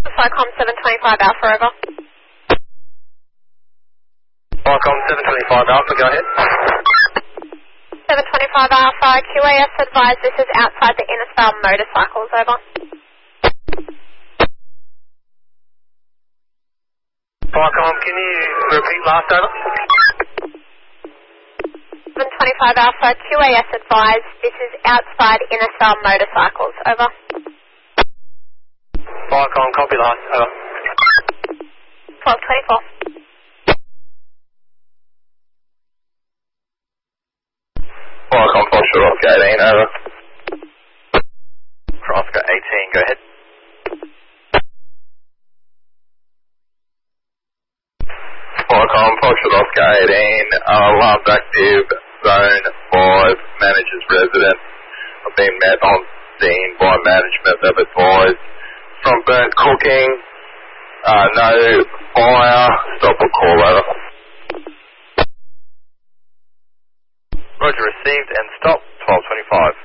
Flycom 725 Alpha, over. Flycom 725 Alpha, go ahead. 725 Alpha, QAS advised this is outside the Innisfail motorcycles, over. Flycom, can you repeat last over? 725 Alpha, QAS advised this is outside Innisfail motorcycles, over. Flycom, copy last, over. 1224. Flycom, Foxtrot Oscar 18, over. For Oscar 18, go ahead. Flycom, Foxtrot Oscar 18, alarms active, zone 5, manager's resident. I've been met on scene by management that advised from burnt cooking, no fire, stop or call over. Roger, received and stop, 1225.